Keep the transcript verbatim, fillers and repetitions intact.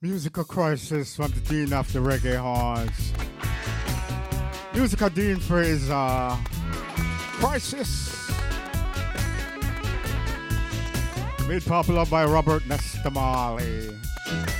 Musical Crisis from the Dean of the Reggae Horns. Musical Dean Fraser. Crisis. Made popular by Robert Nesta Marley.